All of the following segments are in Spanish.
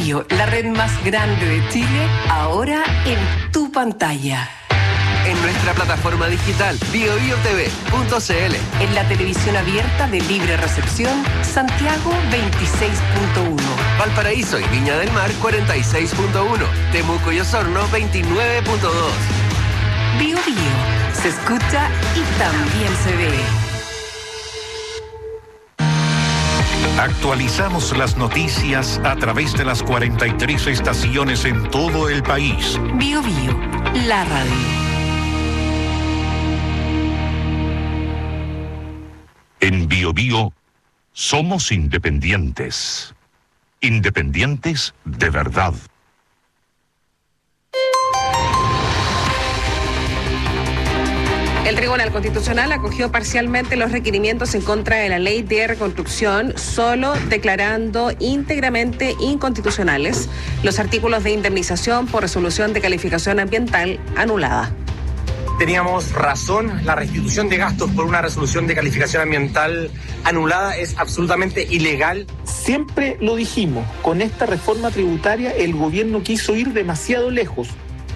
Bio, la red más grande de Chile, ahora en tu pantalla. En nuestra plataforma digital biobiotv.cl. En la televisión abierta de libre recepción, Santiago 26.1. Valparaíso y Viña del Mar 46.1. Temuco y Osorno 29.2. Bio Bio, se escucha y también se ve. Actualizamos las noticias a través de las 43 estaciones en todo el país. Bio Bio, la radio. En Bio Bio somos independientes. Independientes de verdad. El Tribunal Constitucional acogió parcialmente los requerimientos en contra de la ley de reconstrucción, solo declarando íntegramente inconstitucionales los artículos de indemnización por resolución de calificación ambiental anulada. Teníamos razón, la restitución de gastos por una resolución de calificación ambiental anulada es absolutamente ilegal. Siempre lo dijimos, con esta reforma tributaria el gobierno quiso ir demasiado lejos.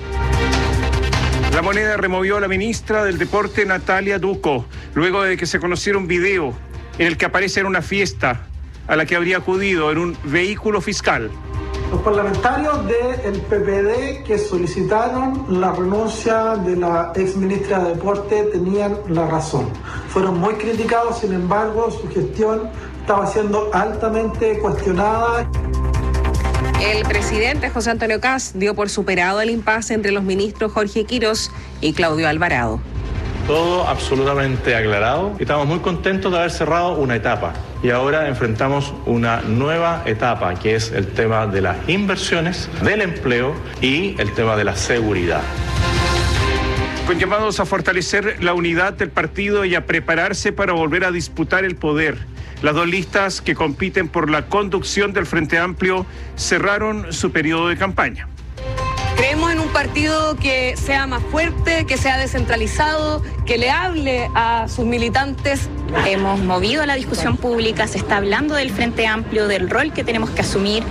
La Moneda removió a la ministra del Deporte, Natalia Ducco, luego de que se conociera un video en el que aparece en una fiesta a la que habría acudido en un vehículo fiscal. Los parlamentarios del PPD que solicitaron la renuncia de la exministra de Deporte tenían la razón. Fueron muy criticados, sin embargo, su gestión estaba siendo altamente cuestionada. El presidente José Antonio Kast dio por superado el impasse entre los ministros Jorge Quirós y Claudio Alvarado. Todo absolutamente aclarado y estamos muy contentos de haber cerrado una etapa. Y ahora enfrentamos una nueva etapa, que es el tema de las inversiones, del empleo y el tema de la seguridad. Con llamados a fortalecer la unidad del partido y a prepararse para volver a disputar el poder. Las dos listas que compiten por la conducción del Frente Amplio cerraron su periodo de campaña. Creemos en un partido que sea más fuerte, que sea descentralizado, que le hable a sus militantes. Hemos movido la discusión pública, se está hablando del Frente Amplio, del rol que tenemos que asumir.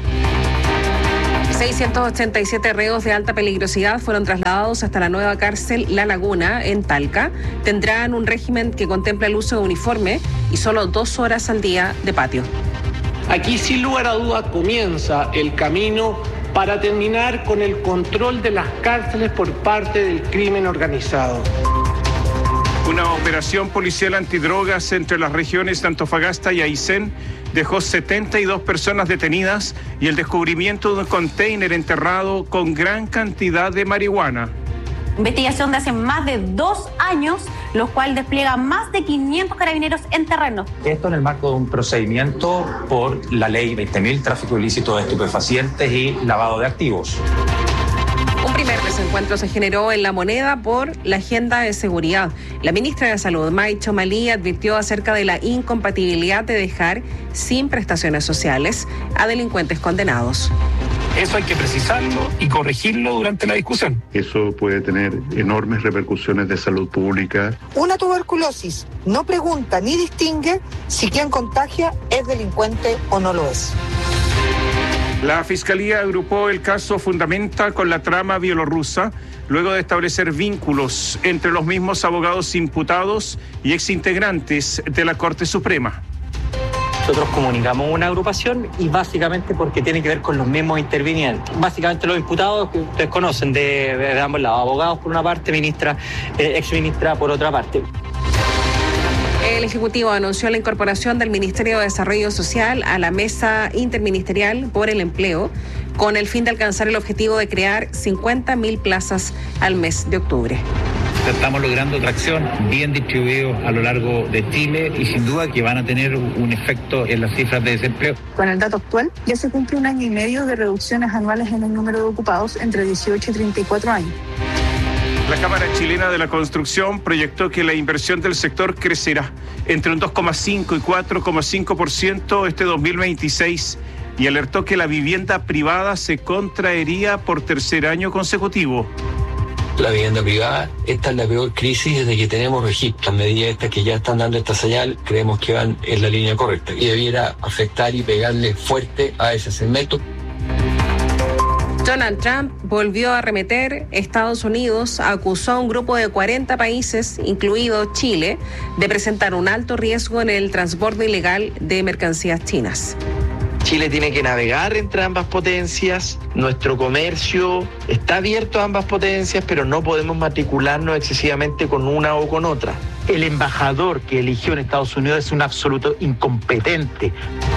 687 reos de alta peligrosidad fueron trasladados hasta la nueva cárcel La Laguna, en Talca. Tendrán un régimen que contempla el uso de uniforme y solo 2 horas al día de patio. Aquí, sin lugar a duda, comienza el camino para terminar con el control de las cárceles por parte del crimen organizado. Una operación policial antidrogas entre las regiones de Antofagasta y Aysén dejó 72 personas detenidas y el descubrimiento de un container enterrado con gran cantidad de marihuana. Investigación de hace más de 2 años, los cuales despliega más de 500 carabineros en terreno. Esto en el marco de un procedimiento por la ley 20.000, tráfico ilícito de estupefacientes y lavado de activos. Un primer desencuentro se generó en La Moneda por la agenda de seguridad. La ministra de Salud, May Chomalí, advirtió acerca de la incompatibilidad de dejar sin prestaciones sociales a delincuentes condenados. Eso hay que precisarlo y corregirlo durante la discusión. Eso puede tener enormes repercusiones de salud pública. Una tuberculosis no pregunta ni distingue si quien contagia es delincuente o no lo es. La Fiscalía agrupó el caso Fundamenta con la trama bielorrusa, luego de establecer vínculos entre los mismos abogados imputados y exintegrantes de la Corte Suprema. Nosotros comunicamos una agrupación y básicamente porque tiene que ver con los mismos intervinientes. Básicamente los imputados que ustedes conocen de ambos lados, abogados por una parte, exministra por otra parte. El Ejecutivo anunció la incorporación del Ministerio de Desarrollo Social a la Mesa Interministerial por el Empleo, con el fin de alcanzar el objetivo de crear 50.000 plazas al mes de octubre. Estamos logrando tracción bien distribuidos a lo largo de Chile y sin duda que van a tener un efecto en las cifras de desempleo. Con el dato actual, ya se cumple 1 año y medio de reducciones anuales en el número de ocupados entre 18 y 34 años. La Cámara Chilena de la Construcción proyectó que la inversión del sector crecerá entre un 2,5 y 4,5% este 2026 y alertó que la vivienda privada se contraería por 3er año consecutivo. La vivienda privada, esta es la peor crisis desde que tenemos registro. Las medidas estas que ya están dando esta señal, creemos que van en la línea correcta y debiera afectar y pegarle fuerte a ese segmento. Donald Trump volvió a arremeter. Estados Unidos acusó a un grupo de 40 países, incluido Chile, de presentar un alto riesgo en el transbordo ilegal de mercancías chinas. Chile tiene que navegar entre ambas potencias, nuestro comercio está abierto a ambas potencias, pero no podemos matricularnos excesivamente con una o con otra. El embajador que eligió en Estados Unidos es un absoluto incompetente.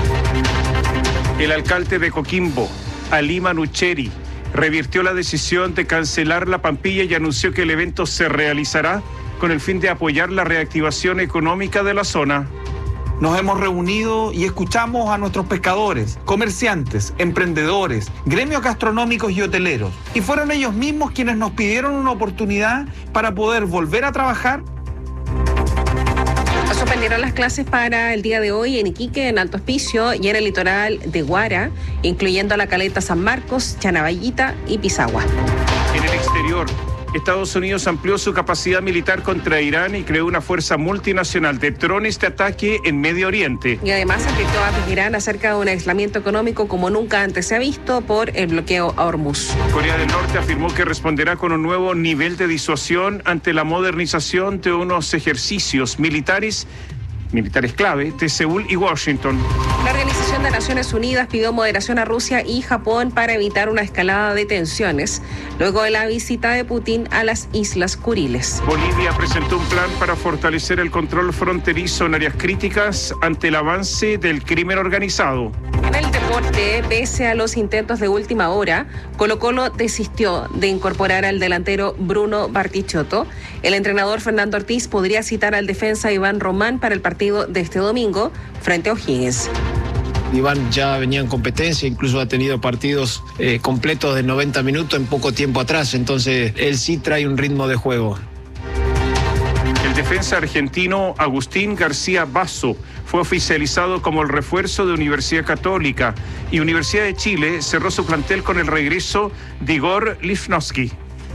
El alcalde de Coquimbo, Ali Manucheri, revirtió la decisión de cancelar la Pampilla y anunció que el evento se realizará con el fin de apoyar la reactivación económica de la zona. Nos hemos reunido y escuchamos a nuestros pescadores, comerciantes, emprendedores, gremios gastronómicos y hoteleros. Y fueron ellos mismos quienes nos pidieron una oportunidad para poder volver a trabajar. Suspendieron las clases para el día de hoy en Iquique, en Alto Hospicio y en el litoral de Guara, incluyendo la caleta San Marcos, Chanaballita y Pisagua. En el exterior, Estados Unidos amplió su capacidad militar contra Irán y creó una fuerza multinacional de drones de ataque en Medio Oriente. Y además advirtió a Teherán acerca de un aislamiento económico como nunca antes se ha visto por el bloqueo a Hormuz. Corea del Norte afirmó que responderá con un nuevo nivel de disuasión ante la modernización de unos ejercicios militares clave de Seúl y Washington. La Organización de Naciones Unidas pidió moderación a Rusia y Japón para evitar una escalada de tensiones luego de la visita de Putin a las Islas Kuriles. Bolivia presentó un plan para fortalecer el control fronterizo en áreas críticas ante el avance del crimen organizado. En el deporte, pese a los intentos de última hora, Colo-Colo desistió de incorporar al delantero Bruno Bartichotto. El entrenador Fernando Ortiz podría citar al defensa Iván Román para el partido de este domingo frente a O'Higgins. Iván ya venía en competencia, incluso ha tenido partidos completos de 90 minutos en poco tiempo atrás, entonces él sí trae un ritmo de juego. El defensa argentino Agustín García Basso fue oficializado como el refuerzo de Universidad Católica y Universidad de Chile cerró su plantel con el regreso de Igor Lifnowski.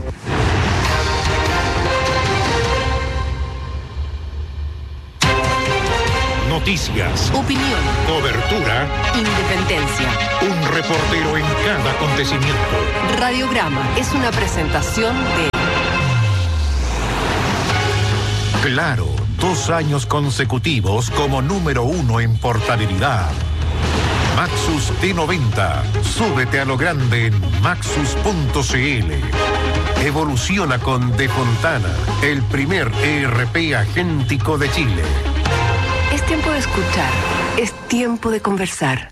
Noticias, opinión, cobertura, independencia. Un reportero en cada acontecimiento. Radiograma es una presentación de Claro, 2 años consecutivos como número 1 en portabilidad. Maxus T90. Súbete a lo grande en maxus.cl. Evoluciona con De Fontana, el primer ERP agéntico de Chile. Es tiempo de escuchar, es tiempo de conversar.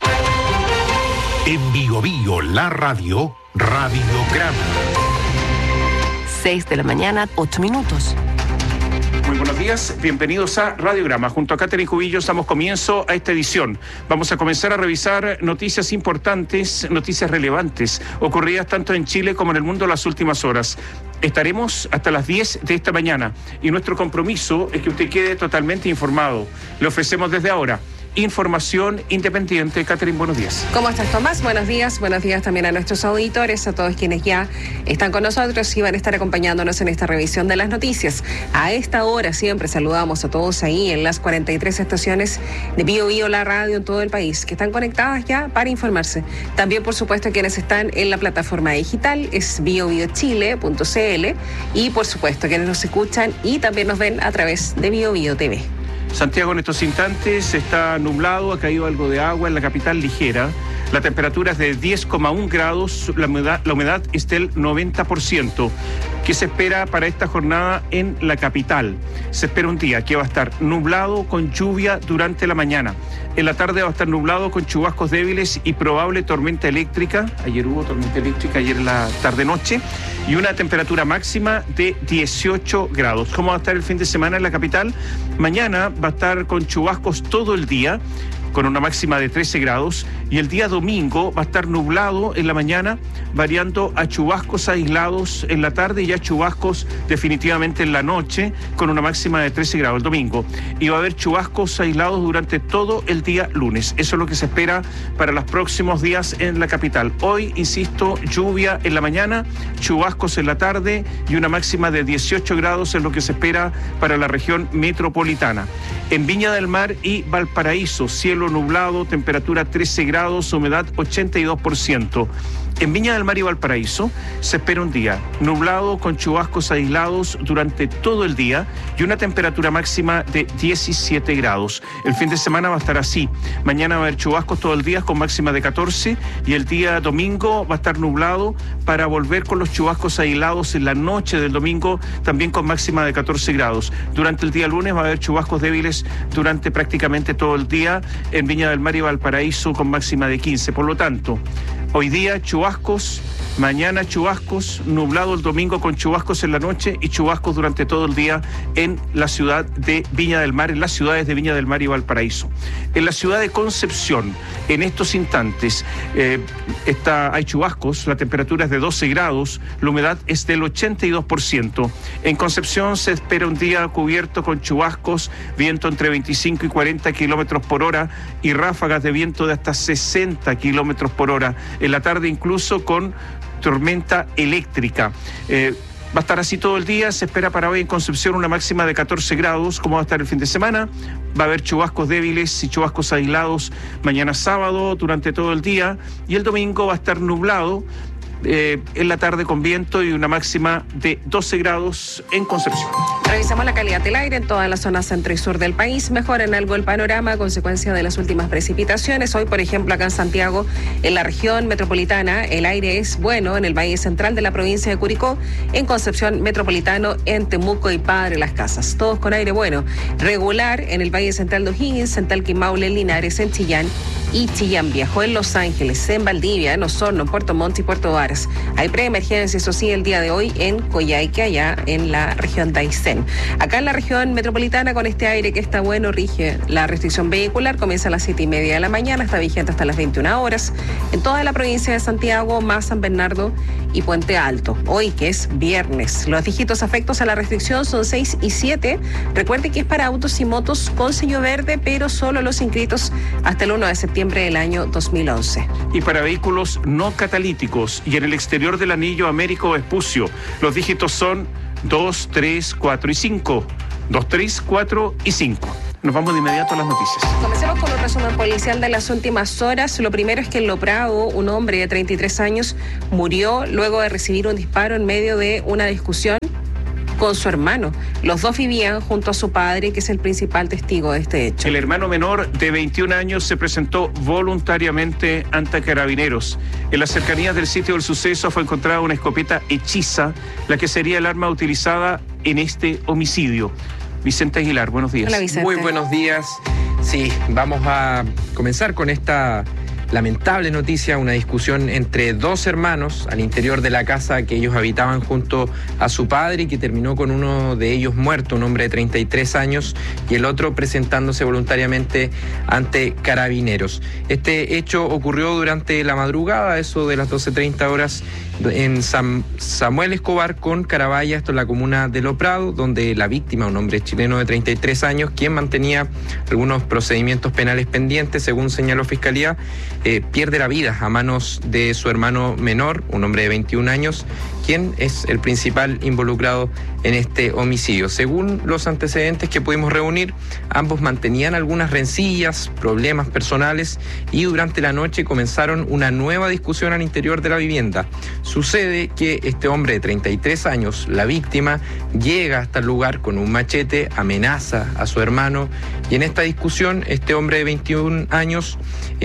En Bio Bio, la radio, Radiograma. 6 de la mañana, 8 minutos. Muy buenos días, bienvenidos a Radiograma. Junto a Catherine Cubillos damos comienzo a esta edición. Vamos a comenzar a revisar noticias importantes, noticias relevantes, ocurridas tanto en Chile como en el mundo en las últimas horas. Estaremos hasta las 10 de esta mañana y nuestro compromiso es que usted quede totalmente informado. Le ofrecemos desde ahora información independiente. Catherine, buenos días. ¿Cómo estás, Tomás? Buenos días también a nuestros auditores, a todos quienes ya están con nosotros y van a estar acompañándonos en esta revisión de las noticias. A esta hora siempre saludamos a todos ahí en las 43 estaciones de Bio Bio, la radio en todo el país, que están conectadas ya para informarse. También, por supuesto, quienes están en la plataforma digital, es biobiochile.cl y, por supuesto, quienes nos escuchan y también nos ven a través de Bio Bio TV. Santiago en estos instantes está nublado, ha caído algo de agua en la capital ligera. La temperatura es de 10,1 grados, la humedad es del 90%. ¿Qué se espera para esta jornada en la capital? Se espera un día que va a estar nublado con lluvia durante la mañana. En la tarde va a estar nublado con chubascos débiles y probable tormenta eléctrica. Ayer hubo tormenta eléctrica, ayer en la tarde-noche. Y una temperatura máxima de 18 grados. ¿Cómo va a estar el fin de semana en la capital? Mañana va a estar con chubascos todo el día, con una máxima de 13 grados, y el día domingo va a estar nublado en la mañana, variando a chubascos aislados en la tarde y a chubascos definitivamente en la noche, con una máxima de 13 grados el domingo. Y va a haber chubascos aislados durante todo el día lunes. Eso es lo que se espera para los próximos días en la capital. Hoy, insisto, lluvia en la mañana, chubascos en la tarde y una máxima de 18 grados es lo que se espera para la región metropolitana. En Viña del Mar y Valparaíso, cielo cielo nublado, temperatura 13 grados, humedad 82%. En Viña del Mar y Valparaíso se espera un día nublado con chubascos aislados durante todo el día y una temperatura máxima de 17 grados. El fin de semana va a estar así. Mañana va a haber chubascos todo el día con máxima de 14 y el día domingo va a estar nublado para volver con los chubascos aislados en la noche del domingo también con máxima de 14 grados. Durante el día lunes va a haber chubascos débiles durante prácticamente todo el día en Viña del Mar y Valparaíso con máxima de 15. Por lo tanto, hoy día chubascos, mañana chubascos, nublado el domingo con chubascos en la noche y chubascos durante todo el día en la ciudad de Viña del Mar, en las ciudades de Viña del Mar y Valparaíso. En la ciudad de Concepción, en estos instantes, hay chubascos, la temperatura es de 12 grados, la humedad es del 82%. En Concepción se espera un día cubierto con chubascos, viento entre 25 y 40 kilómetros por hora y ráfagas de viento de hasta 60 kilómetros por hora. En la tarde incluso con tormenta eléctrica. Va a estar así todo el día. Se espera para hoy en Concepción una máxima de 14 grados. ¿Cómo va a estar el fin de semana? Va a haber chubascos débiles y chubascos aislados mañana sábado durante todo el día. Y el domingo va a estar nublado en la tarde con viento y una máxima de 12 grados en Concepción. Revisamos la calidad del aire en toda la zona centro y sur del país. Mejora en algo el panorama a consecuencia de las últimas precipitaciones. Hoy, por ejemplo, acá en Santiago, en la región metropolitana, el aire es bueno en el valle central de la provincia de Curicó, en Concepción metropolitano, en Temuco y Padre Las Casas. Todos con aire bueno. Regular en el valle central de O'Higgins, en Talca y Maule, en Linares, en Chillán y Chillán Viejo, en Los Ángeles, en Valdivia, en Osorno, en Puerto Montt y Puerto Varas. Hay preemergencia, eso sí, el día de hoy en Coyhaique, allá en la región de Aysén. Acá en la región metropolitana, con este aire que está bueno, rige la restricción vehicular, comienza a las 7:30 de la mañana, está vigente hasta las 21 horas. En toda la provincia de Santiago, más San Bernardo y Puente Alto. Hoy, que es viernes, los dígitos afectos a la restricción son 6 y 7. Recuerde que es para autos y motos con sello verde, pero solo los inscritos hasta el 1 de septiembre del año 2011. Y para vehículos no catalíticos y en el exterior del anillo Américo Vespucio, los dígitos son 2, 3, 4 y 5. 2, 3, 4 y 5. Nos vamos de inmediato a las noticias. Comencemos con un resumen policial de las últimas horas. Lo primero es que en Loprado, un hombre de 33 años murió luego de recibir un disparo en medio de una discusión con su hermano. Los dos vivían junto a su padre, que es el principal testigo de este hecho. El hermano menor de 21 años se presentó voluntariamente ante Carabineros. En las cercanías del sitio del suceso fue encontrada una escopeta hechiza, la que sería el arma utilizada en este homicidio. Vicente Aguilar, buenos días. Hola, Vicente. Muy buenos días. Sí, vamos a comenzar con esta lamentable noticia, una discusión entre dos hermanos al interior de la casa que ellos habitaban junto a su padre y que terminó con uno de ellos muerto, un hombre de 33 años, y el otro presentándose voluntariamente ante Carabineros. Este hecho ocurrió durante la madrugada, eso de las 12:30 horas, en San Samuel Escobar con Carabaya, esto en la comuna de Loprado, donde la víctima, un hombre chileno de 33 años, quien mantenía algunos procedimientos penales pendientes, según señaló Fiscalía, pierde la vida a manos de su hermano menor, un hombre de 21 años, quien es el principal involucrado en este homicidio. Según los antecedentes que pudimos reunir, ambos mantenían algunas rencillas, problemas personales, y durante la noche comenzaron una nueva discusión al interior de la vivienda. Sucede que este hombre de 33 años, la víctima, llega hasta el lugar con un machete, amenaza a su hermano, y en esta discusión este hombre de 21 años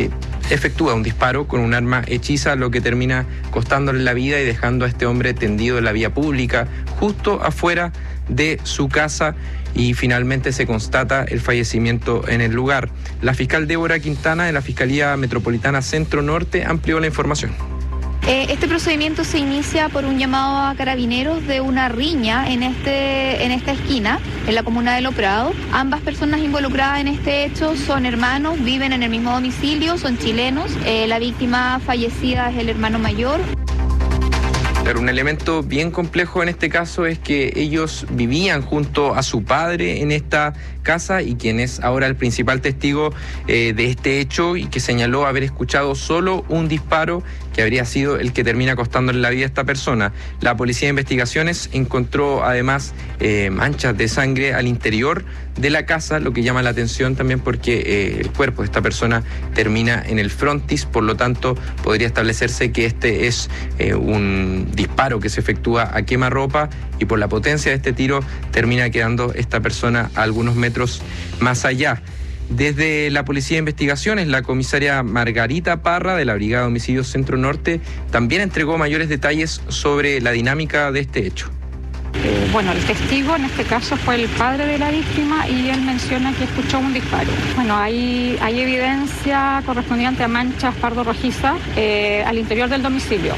efectúa un disparo con un arma hechiza, lo que termina costándole la vida y dejando a este hombre tendido en la vía pública, justo afuera de su casa, y finalmente se constata el fallecimiento en el lugar. La fiscal Débora Quintana de la Fiscalía Metropolitana Centro Norte amplió la información. Este procedimiento se inicia por un llamado a Carabineros de una riña en esta esquina, en la comuna de Loprado. Ambas personas involucradas en este hecho son hermanos, viven en el mismo domicilio, son chilenos. La víctima fallecida es el hermano mayor. Pero un elemento bien complejo en este caso es que ellos vivían junto a su padre en esta casa y quien es ahora el principal testigo de este hecho y que señaló haber escuchado solo un disparo que habría sido el que termina costándole la vida a esta persona. La Policía de Investigaciones encontró además manchas de sangre al interior de la casa, lo que llama la atención también porque el cuerpo de esta persona termina en el frontis, por lo tanto podría establecerse que este es un disparo que se efectúa a quemarropa y por la potencia de este tiro termina quedando esta persona a algunos metros más allá. Desde la Policía de Investigaciones, la comisaria Margarita Parra de la Brigada de Homicidios Centro Norte también entregó mayores detalles sobre la dinámica de este hecho. Bueno, el testigo en este caso fue el padre de la víctima y él menciona que escuchó un disparo. Bueno, hay evidencia correspondiente a manchas pardo-rojizas al interior del domicilio.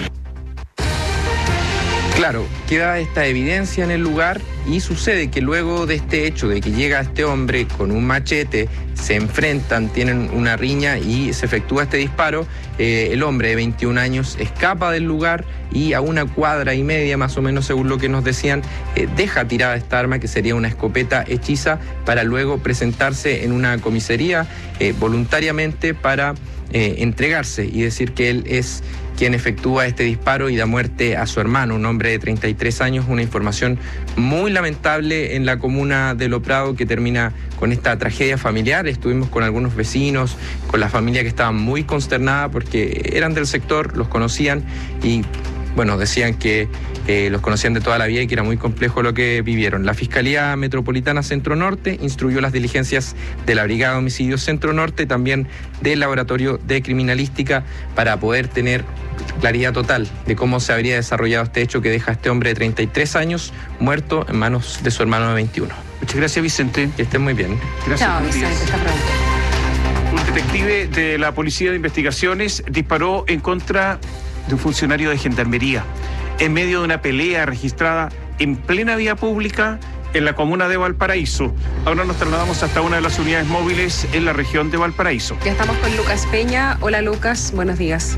Claro, queda esta evidencia en el lugar y sucede que luego de este hecho, de que llega este hombre con un machete, se enfrentan, tienen una riña y se efectúa este disparo, el hombre de 21 años escapa del lugar y a 1,5 cuadras más o menos, según lo que nos decían, deja tirada esta arma que sería una escopeta hechiza para luego presentarse en una comisaría voluntariamente para entregarse y decir que él es quien efectúa este disparo y da muerte a su hermano, un hombre de 33 años, una información muy lamentable en la comuna de Lo Prado que termina con esta tragedia familiar. Estuvimos con algunos vecinos, con la familia que estaba muy consternada porque eran del sector, los conocían y bueno, decían que los conocían de toda la vida y que era muy complejo lo que vivieron. La Fiscalía Metropolitana Centro Norte instruyó las diligencias de la Brigada de Homicidios Centro Norte, también del Laboratorio de Criminalística, para poder tener claridad total de cómo se habría desarrollado este hecho que deja a este hombre de 33 años muerto en manos de su hermano de 21. Muchas gracias, Vicente. Que estén muy bien. Gracias. Chao, Vicente, hasta pronto. Un detective de la Policía de Investigaciones disparó en contra de un funcionario de Gendarmería en medio de una pelea registrada en plena vía pública en la comuna de Valparaíso. Ahora nos trasladamos hasta una de las unidades móviles en la región de Valparaíso. Ya estamos con Lucas Peña. Hola, Lucas, buenos días.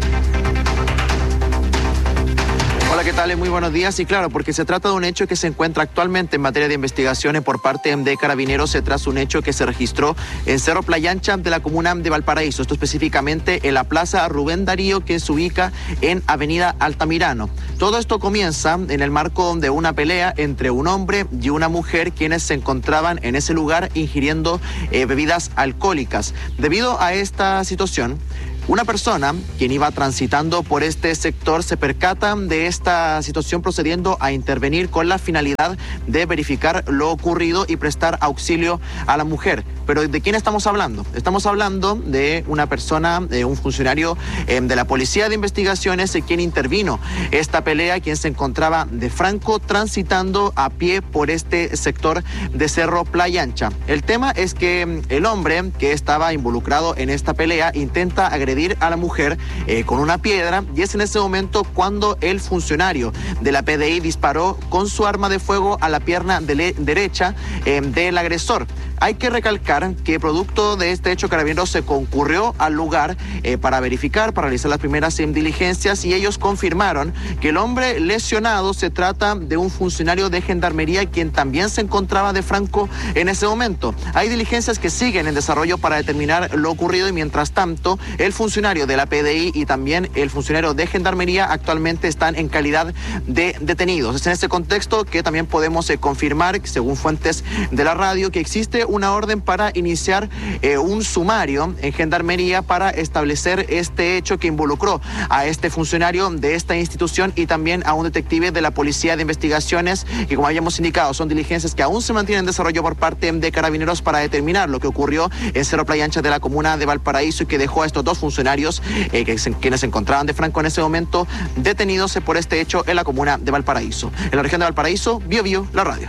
Hola, ¿qué tal? Muy buenos días. Y claro, porque se trata de un hecho que se encuentra actualmente en materia de investigaciones por parte de Carabineros. Se trata de un hecho que se registró en Cerro Playa Ancha de la comuna de Valparaíso. Esto específicamente en la Plaza Rubén Darío, que se ubica en Avenida Altamirano. Todo esto comienza en el marco de una pelea entre un hombre y una mujer, quienes se encontraban en ese lugar ingiriendo bebidas alcohólicas. Debido a esta situación, una persona quien iba transitando por este sector se percata de esta situación, procediendo a intervenir con la finalidad de verificar lo ocurrido y prestar auxilio a la mujer. Pero ¿de quién estamos hablando? Estamos hablando de una persona, de un funcionario de la Policía de Investigaciones, quien intervino esta pelea, quien se encontraba de franco transitando a pie por este sector de Cerro Playa Ancha. El tema es que el hombre que estaba involucrado en esta pelea intenta agredir a la mujer con una piedra, y es en ese momento cuando el funcionario de la PDI disparó con su arma de fuego a la pierna derecha del agresor. Hay que recalcar que producto de este hecho, Carabineros se concurrió al lugar para verificar, para realizar las primeras diligencias, y ellos confirmaron que el hombre lesionado se trata de un funcionario de Gendarmería quien también se encontraba de franco en ese momento. Hay diligencias que siguen en desarrollo para determinar lo ocurrido, y mientras tanto el funcionario de la PDI y también el funcionario de Gendarmería actualmente están en calidad de detenidos. Es en este contexto que también podemos confirmar, según fuentes de la radio, que existe una orden para iniciar un sumario en Gendarmería para establecer este hecho que involucró a este funcionario de esta institución y también a un detective de la Policía de Investigaciones, que, como habíamos indicado, son diligencias que aún se mantienen en desarrollo por parte de Carabineros para determinar lo que ocurrió en Cerro Playa Ancha de la comuna de Valparaíso y que dejó a estos dos funcionarios quienes se encontraban de franco en ese momento detenidos por este hecho en la comuna de Valparaíso. En la región de Valparaíso, Bio Bio, la radio.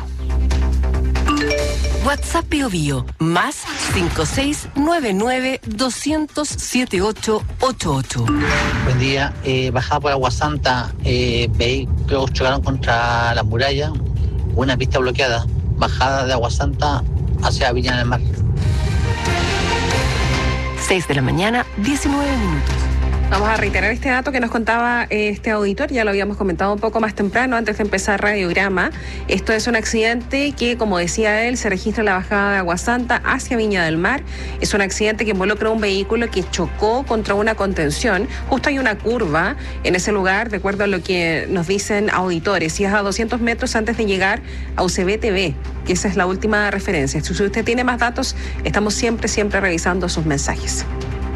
WhatsApp Bio Bio, más 5699-200-7888. Buen día, bajada por Agua Santa, vehículos chocaron contra la muralla, una pista bloqueada, bajada de Agua Santa hacia Viña del Mar. 6 de la mañana, 19 minutos. Vamos a reiterar este dato que nos contaba este auditor, ya lo habíamos comentado un poco más temprano antes de empezar Radiograma. Esto es un accidente que, como decía él, se registra en la bajada de Agua Santa hacia Viña del Mar. Es un accidente que involucra un vehículo que chocó contra una contención. Justo hay una curva en ese lugar, de acuerdo a lo que nos dicen auditores, y es a 200 metros antes de llegar a UCB TV, que esa es la última referencia. Si usted tiene más datos, estamos siempre revisando sus mensajes.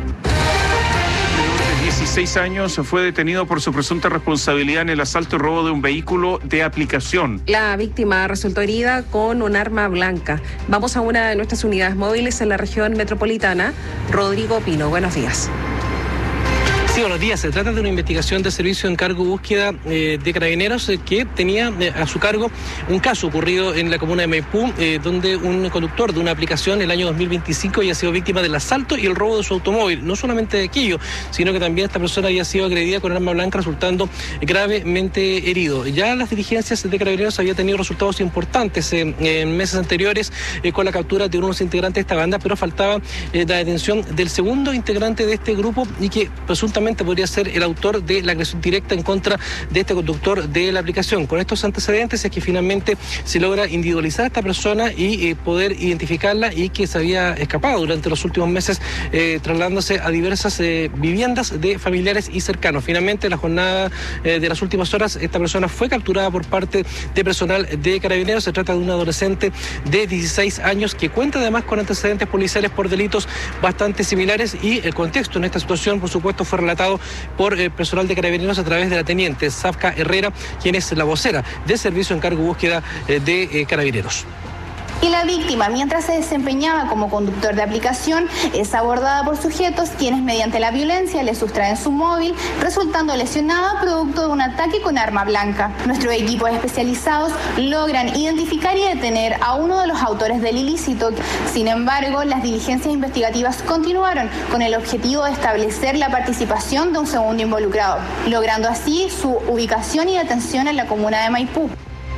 16 años fue detenido por su presunta responsabilidad en el asalto y robo de un vehículo de aplicación. La víctima resultó herida con un arma blanca. Vamos a una de nuestras unidades móviles en la región metropolitana. Rodrigo Pino, buenos días. Sí, buenos días. Se trata de una investigación de servicio de encargo búsqueda de Carabineros que tenía a su cargo un caso ocurrido en la comuna de Maipú, donde un conductor de una aplicación el año 2025 había sido víctima del asalto y el robo de su automóvil. No solamente de aquello, sino que también esta persona había sido agredida con arma blanca, resultando gravemente herido. Ya las diligencias de Carabineros habían tenido resultados importantes en meses anteriores con la captura de unos integrantes de esta banda, pero faltaba la detención del segundo integrante de este grupo y que presuntamente podría ser el autor de la agresión directa en contra de este conductor de la aplicación. Con estos antecedentes es que finalmente se logra individualizar a esta persona y poder identificarla, y que se había escapado durante los últimos meses trasladándose a diversas viviendas de familiares y cercanos. Finalmente, en la jornada de las últimas horas, esta persona fue capturada por parte de personal de Carabineros. Se trata de un adolescente de 16 años que cuenta además con antecedentes policiales por delitos bastante similares, y el contexto en esta situación, por supuesto, fue relatado por personal de Carabineros a través de la teniente Safka Herrera, quien es la vocera del servicio de encargo búsqueda de Carabineros. Y la víctima, mientras se desempeñaba como conductor de aplicación, es abordada por sujetos quienes mediante la violencia le sustraen su móvil, resultando lesionada producto de un ataque con arma blanca. Nuestros equipos especializados logran identificar y detener a uno de los autores del ilícito. Sin embargo, las diligencias investigativas continuaron con el objetivo de establecer la participación de un segundo involucrado, logrando así su ubicación y detención en la comuna de Maipú.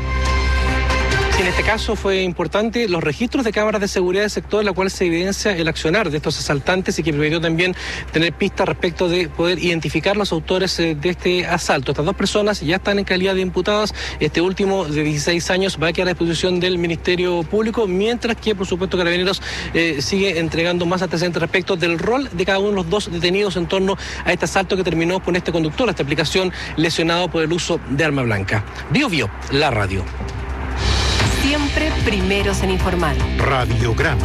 En este caso fue importante los registros de cámaras de seguridad del sector, en la cual se evidencia el accionar de estos asaltantes y que permitió también tener pistas respecto de poder identificar los autores de este asalto. Estas dos personas ya están en calidad de imputadas. Este último, de 16 años, va a quedar a disposición del Ministerio Público, mientras que, por supuesto, Carabineros sigue entregando más antecedentes respecto del rol de cada uno de los dos detenidos en torno a este asalto que terminó con este conductor, esta aplicación, lesionado por el uso de arma blanca. Bio, la radio. Siempre primeros en informar. Radiograma.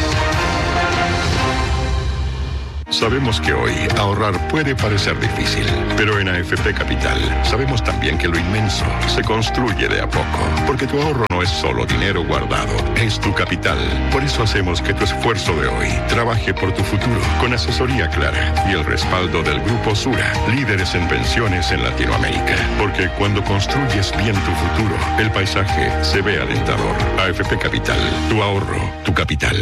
Sabemos que hoy ahorrar puede parecer difícil, pero en AFP Capital sabemos también que lo inmenso se construye de a poco, porque tu ahorro no es solo dinero guardado, es tu capital. Por eso hacemos que tu esfuerzo de hoy trabaje por tu futuro, con asesoría clara y el respaldo del Grupo Sura, líderes en pensiones en Latinoamérica. Porque cuando construyes bien tu futuro, el paisaje se ve alentador. AFP Capital, tu ahorro, tu capital.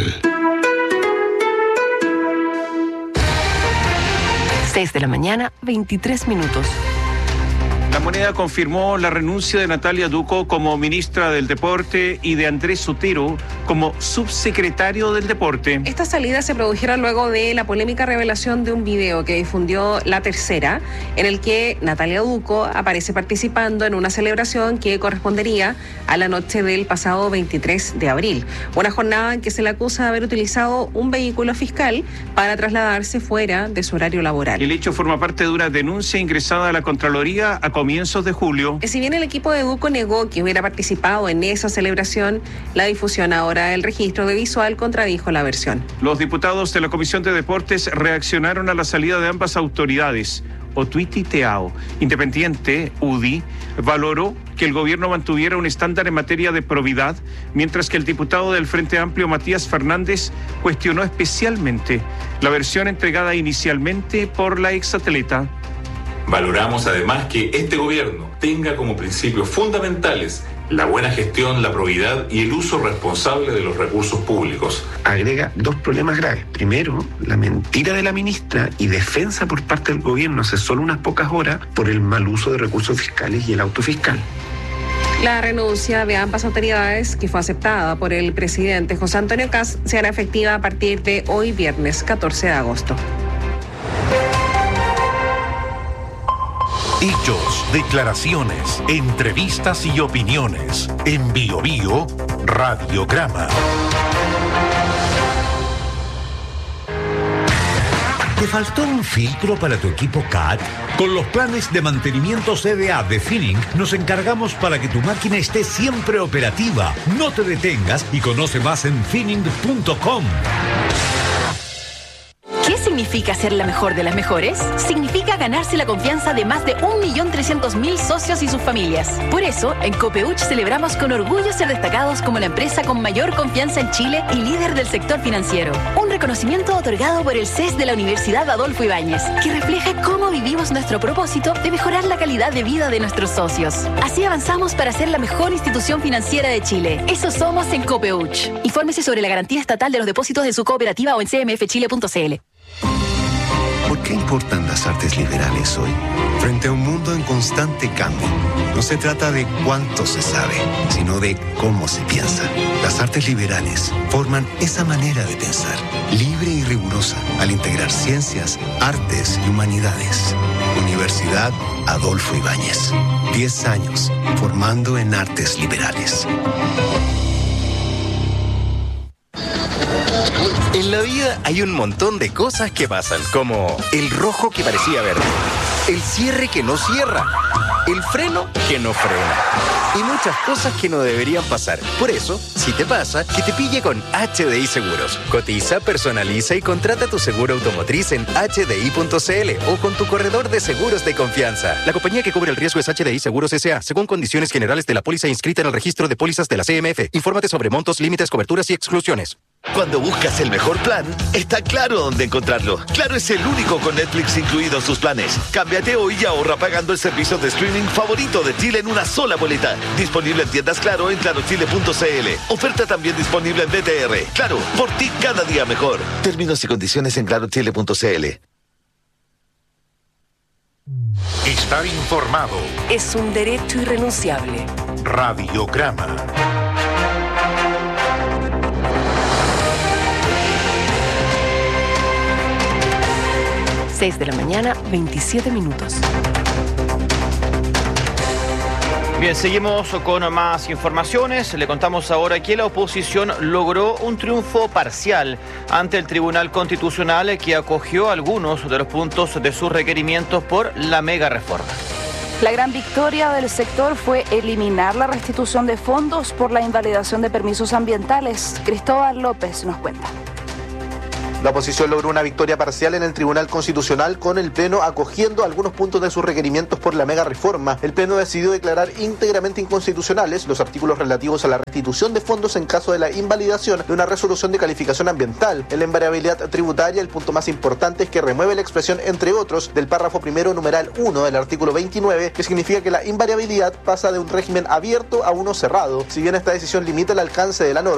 6 de la mañana, 23 minutos. La Moneda confirmó la renuncia de Natalia Duco como ministra del Deporte y de Andrés Sotero como subsecretario del Deporte. Estas salidas se produjeron luego de la polémica revelación de un video que difundió La Tercera, en el que Natalia Duco aparece participando en una celebración que correspondería a la noche del pasado 23 de abril. Una jornada en que se le acusa de haber utilizado un vehículo fiscal para trasladarse fuera de su horario laboral. El hecho forma parte de una denuncia ingresada a la Contraloría a comienzos de julio. Si bien el equipo de Duco negó que hubiera participado en esa celebración, la difusión ahora del registro de visual contradijo la versión. Los diputados de la Comisión de Deportes reaccionaron a la salida de ambas autoridades. Otuiti Teao, Independiente, UDI, valoró que el gobierno mantuviera un estándar en materia de probidad, mientras que el diputado del Frente Amplio, Matías Fernández, cuestionó especialmente la versión entregada inicialmente por la exatleta. Valoramos además que este gobierno tenga como principios fundamentales la buena gestión, la probidad y el uso responsable de los recursos públicos. Agrega dos problemas graves. Primero, la mentira de la ministra y defensa por parte del gobierno hace solo unas pocas horas por el mal uso de recursos fiscales y el auto fiscal. La renuncia de ambas autoridades, que fue aceptada por el presidente José Antonio Kast, se hará efectiva a partir de hoy, viernes 14 de agosto. Hechos, declaraciones, entrevistas y opiniones. En Bio Bio, Radiograma. ¿Te faltó un filtro para tu equipo CAT? Con los planes de mantenimiento CDA de Finning nos encargamos para que tu máquina esté siempre operativa. No te detengas y conoce más en finning.com. ¿Qué significa ser la mejor de las mejores? Significa ganarse la confianza de más de 1.300.000 socios y sus familias. Por eso, en Copeuch celebramos con orgullo ser destacados como la empresa con mayor confianza en Chile y líder del sector financiero. Un reconocimiento otorgado por el CES de la Universidad Adolfo Ibáñez, que refleja cómo vivimos nuestro propósito de mejorar la calidad de vida de nuestros socios. Así avanzamos para ser la mejor institución financiera de Chile. Eso somos en Copeuch. Infórmese sobre la garantía estatal de los depósitos de su cooperativa o en cmfchile.cl. ¿Por qué importan las artes liberales hoy? Frente a un mundo en constante cambio, no se trata de cuánto se sabe, sino de cómo se piensa. Las artes liberales forman esa manera de pensar, libre y rigurosa, al integrar ciencias, artes y humanidades. Universidad Adolfo Ibáñez. 10 años formando en artes liberales. En la vida hay un montón de cosas que pasan, como el rojo que parecía verde, el cierre que no cierra, el freno que no frena, y muchas cosas que no deberían pasar. Por eso, si te pasa, que te pille con HDI Seguros. Cotiza, personaliza y contrata tu seguro automotriz en hdi.cl o con tu corredor de seguros de confianza. La compañía que cubre el riesgo es HDI Seguros S.A., según condiciones generales de la póliza inscrita en el registro de pólizas de la CMF. Infórmate sobre montos, límites, coberturas y exclusiones. Cuando buscas el mejor plan, está Claro dónde encontrarlo. Claro es el único con Netflix incluido en sus planes. Cámbiate hoy y ahorra pagando el servicio de streaming favorito de Chile en una sola boleta. Disponible en tiendas Claro en clarochile.cl. Oferta también disponible en BTR. Claro, por ti cada día mejor. Términos y condiciones en clarochile.cl. Estar informado es un derecho irrenunciable. Radiograma. 6 de la mañana, 27 minutos. Bien, seguimos con más informaciones. Le contamos ahora que la oposición logró un triunfo parcial ante el Tribunal Constitucional, que acogió algunos de los puntos de sus requerimientos por la mega reforma. La gran victoria del sector fue eliminar la restitución de fondos por la invalidación de permisos ambientales. Cristóbal López nos cuenta. La oposición logró una victoria parcial en el Tribunal Constitucional, con el Pleno acogiendo algunos puntos de sus requerimientos por la mega reforma. El Pleno decidió declarar íntegramente inconstitucionales los artículos relativos a la restitución de fondos en caso de la invalidación de una resolución de calificación ambiental. En la invariabilidad tributaria, el punto más importante es que remueve la expresión "entre otros" del párrafo primero numeral 1 del artículo 29, que significa que la invariabilidad pasa de un régimen abierto a uno cerrado. Si bien esta decisión limita el alcance de la norma,